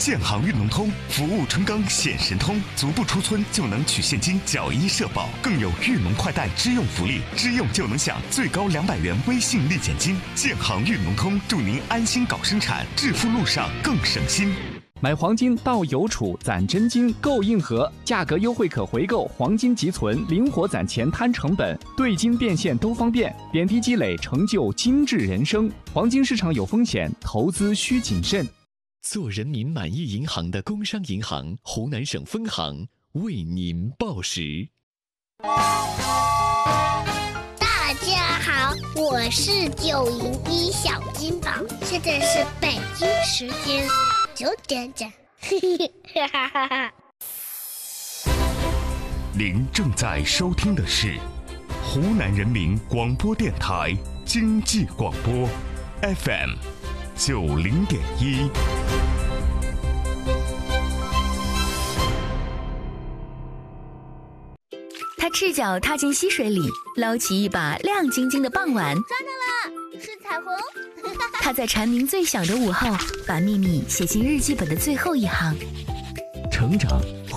建行运农通服务春耕显神通，足不出村就能取现金缴医社保，更有运农快贷支用福利，支用就能享最高200元微信立减金。建行运农通祝您安心搞生产，致富路上更省心。 买黄金到邮储攒真金购硬核，价格优惠可回购，黄金即存，灵活攒钱摊成本，兑金变现都方便，点滴积累成就精致人生。黄金市场有风险，投资需谨慎。 做人民满意银行的工商银行湖南省分行为您报时。 大家好，我是901小金宝，现在是北京时间9点整。 您正在收听的是湖南人民广播电台经济广播 FM 90.1。 他赤脚踏进溪水里，捞起一把亮晶晶的傍晚。 抓到了，是彩虹。 他在蝉鸣最响的午后，把秘密写进日记本的最后一行。 成长